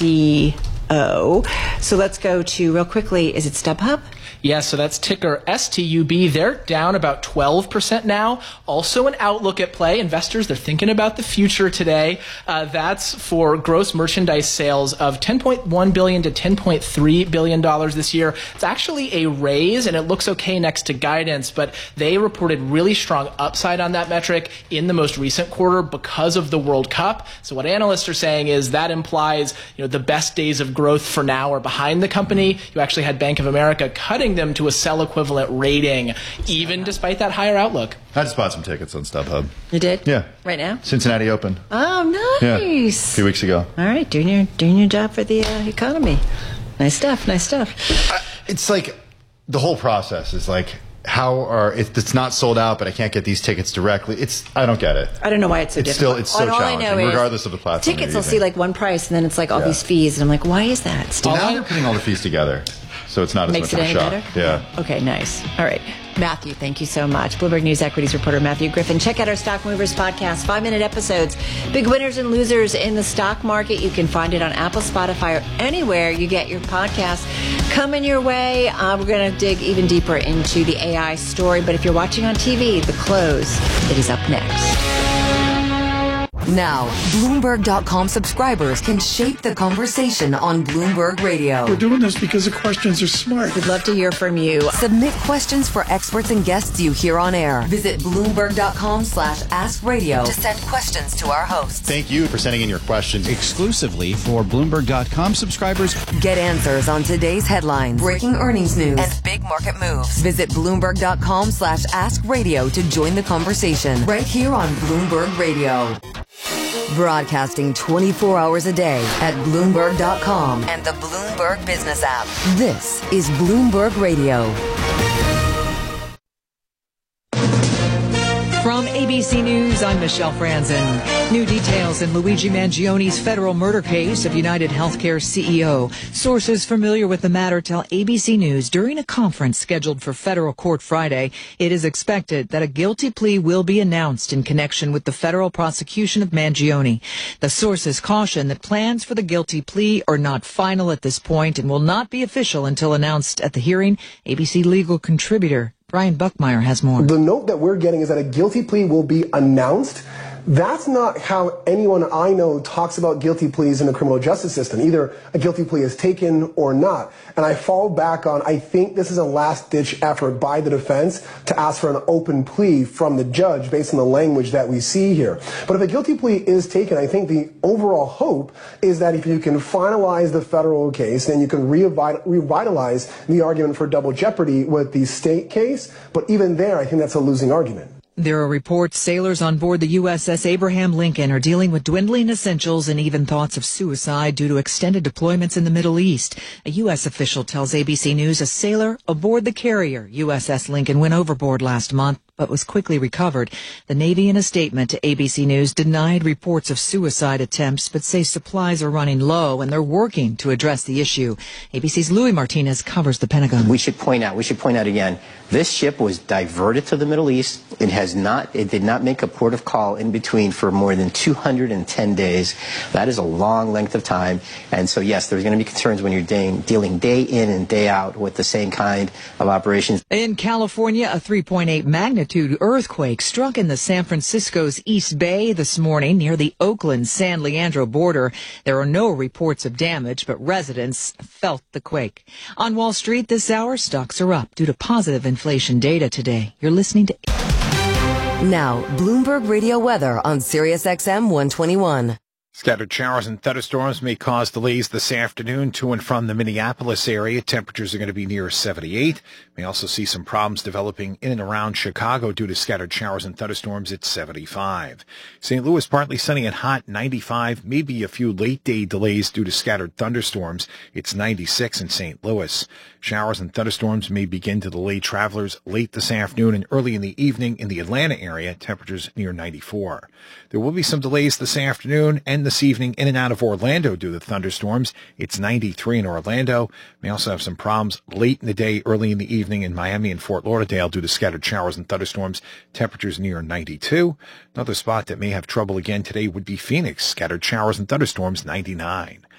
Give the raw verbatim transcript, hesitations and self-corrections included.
C O. So let's go to, real quickly, is it StubHub? Yeah, so that's ticker S T U B. They're down about twelve percent now. Also an outlook at play. Investors, they're thinking about the future today. Uh, that's for gross merchandise sales of ten point one billion dollars to ten point three billion dollars this year. It's actually a raise, and it looks okay next to guidance, but they reported really strong upside on that metric in the most recent quarter because of the World Cup. So what analysts are saying is that implies, you know, the best days of growth for now are behind the company. You actually had Bank of America cutting them to a sell equivalent rating, even despite that higher outlook. I just bought some tickets on StubHub. You did? Yeah. Right now? Cincinnati Open. Oh, nice. Yeah. A few weeks ago. All right, doing your doing your job for the uh, economy. Nice stuff. Nice stuff. Uh, it's like the whole process is like, how are if it's not sold out, but I can't get these tickets directly? It's I don't get it. I don't know why it's so it's difficult. Still, it's so all challenging, I know regardless is of the platform. Tickets will see like one price, and then it's like all yeah. these fees, and I'm like, why is that? Well, now they're putting all the fees together, so it's not as Makes much it of a any shock. better? Yeah. Okay, nice. All right. Matthew, thank you so much. Bloomberg News Equities reporter Matthew Griffin. Check out our Stock Movers podcast, five-minute episodes. Big winners and losers in the stock market. You can find it on Apple, Spotify, or anywhere you get your podcasts. Coming your way. Uh, we're going to dig even deeper into the A I story. But if you're watching on T V, The Close, it is up next. Now, Bloomberg dot com subscribers can shape the conversation on Bloomberg Radio. We're doing this because the questions are smart. We'd love to hear from you. Submit questions for experts and guests you hear on air. Visit Bloomberg dot com slash ask radio to send questions to our hosts. Thank you for sending in your questions. Exclusively for Bloomberg dot com subscribers. Get answers on today's headlines, breaking earnings news, and big market moves. Visit Bloomberg dot com slash ask radio to join the conversation right here on Bloomberg Radio. Broadcasting twenty-four hours a day at Bloomberg dot com and the Bloomberg Business app. This is Bloomberg Radio. From A B C News, I'm Michelle Franzen. New details in Luigi Mangioni's federal murder case of United Healthcare C E O. Sources familiar with the matter tell A B C News during a conference scheduled for federal court Friday, it is expected that a guilty plea will be announced in connection with the federal prosecution of Mangioni. The sources caution that plans for the guilty plea are not final at this point and will not be official until announced at the hearing. A B C legal contributor Brian Buckmeyer has more. The note that we're getting is that a guilty plea will be announced. That's not how anyone I know talks about guilty pleas in the criminal justice system. Either a guilty plea is taken or not. And I fall back on, I think this is a last-ditch effort by the defense to ask for an open plea from the judge based on the language that we see here. But if a guilty plea is taken, I think the overall hope is that if you can finalize the federal case, then you can revital- revitalize the argument for double jeopardy with the state case. But even there, I think that's a losing argument. There are reports sailors on board the U S S Abraham Lincoln are dealing with dwindling essentials and even thoughts of suicide due to extended deployments in the Middle East. A U S official tells A B C News a sailor aboard the carrier U S S Lincoln went overboard last month, but was quickly recovered. The Navy, in a statement to A B C News, denied reports of suicide attempts, but say supplies are running low and they're working to address the issue. A B C's Louis Martinez covers the Pentagon. We should point out, we should point out again, this ship was diverted to the Middle East. It has not, it did not make a port of call in between for more than two hundred ten days. That is a long length of time. And so, yes, there's going to be concerns when you're dealing, dealing day in and day out with the same kind of operations. In California, a three point eight magnitude earthquake struck in the San Francisco's East Bay this morning near the Oakland-San Leandro border. There are no reports of damage, but residents felt the quake. On Wall Street this hour, stocks are up due to positive inflation data today. You're listening to... Now, Bloomberg Radio weather on Sirius X M one twenty-one. Scattered showers and thunderstorms may cause delays this afternoon to and from the Minneapolis area. Temperatures are going to be near seventy-eight. May also see some problems developing in and around Chicago due to scattered showers and thunderstorms at seventy-five. Saint Louis partly sunny and hot, ninety-five. Maybe a few late day delays due to scattered thunderstorms. It's ninety-six in Saint Louis. Showers and thunderstorms may begin to delay travelers late this afternoon and early in the evening in the Atlanta area. Temperatures near ninety-four. There will be some delays this afternoon and this evening in and out of Orlando due to thunderstorms. It's ninety-three in Orlando. May also have some problems late in the day, early in the evening in Miami and Fort Lauderdale due to scattered showers and thunderstorms. Temperatures near ninety-two. Another spot that may have trouble again today would be Phoenix. Scattered showers and thunderstorms, ninety-nine.